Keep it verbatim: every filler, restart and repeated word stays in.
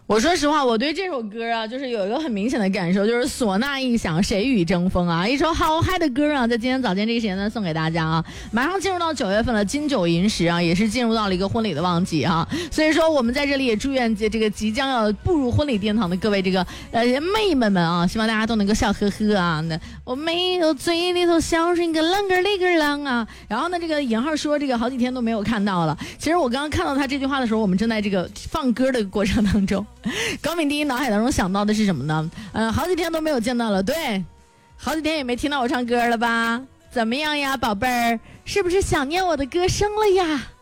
我说实话，我对这首歌啊，就是有一个很明显的感受，就是唢呐一响，谁与争锋啊！一首好嗨的歌啊，在今天早间这个时间呢，送给大家啊！马上进入到九月份了，金九银十啊，也是进入到了一个婚礼的旺季啊。所以说，我们在这里也祝愿这这个即将要步入婚礼殿堂的各位这个呃妹妹们啊，希望大家都能够笑呵呵啊！那我没有嘴里头像是一个啷个哩个啷啊。然后呢，这个尹浩说这个好几天都没有看到了。其实我刚刚看到他这句话的时候，我们正在这个放歌的过程当中。高敏第一脑海当中想到的是什么呢？嗯，好几天都没有见到了，对，好几天也没听到我唱歌了吧？怎么样呀，宝贝儿，是不是想念我的歌声了呀？